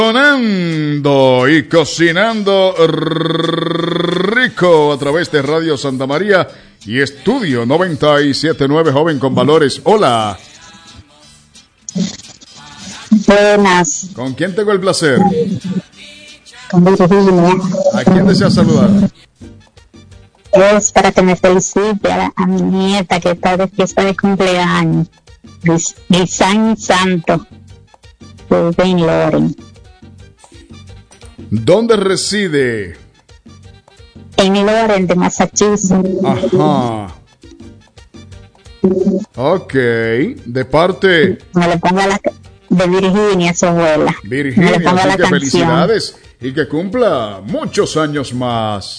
Sonando y cocinando rico a través de Radio Santa María y Estudio 97.9, joven con valores. Hola. Buenas. ¿Con quién tengo el placer? Con Virginia. ¿A quién desea saludar? Es para que me felicite a mi nieta que está de fiesta de cumpleaños. Grisan Santo. Rubén Loren. ¿Dónde reside? En Loren, de Massachusetts. Ajá. Ok. ¿De parte? Me le ponga de Virginia, su abuela. Virginia, así que felicidades y que cumpla muchos años más.